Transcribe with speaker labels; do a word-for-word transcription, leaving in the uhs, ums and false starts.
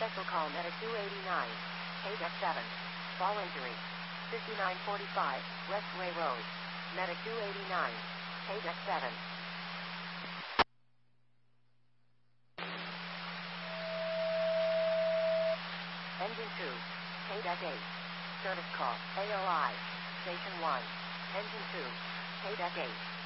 Speaker 1: Special call Medic two eighty-nine. K-Deck seven. Fall injury. fifty-nine forty-five, Westway Road. Medic two eighty-nine. K-Deck seven. Engine two. K-Deck eight. Service call. A O I. Station one. Engine two. K-Deck eight.